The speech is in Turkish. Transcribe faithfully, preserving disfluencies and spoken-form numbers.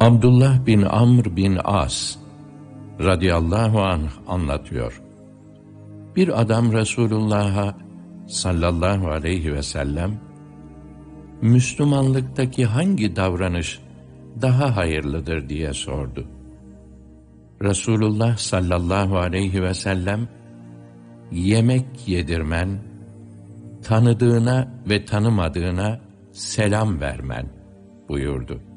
Abdullah bin Amr bin As radıyallahu anh anlatıyor. Bir adam Resulullah'a sallallahu aleyhi ve sellem, Müslümanlıktaki hangi davranış daha hayırlıdır diye sordu. Resulullah sallallahu aleyhi ve sellem, yemek yedirmen, tanıdığına ve tanımadığına selam vermen buyurdu.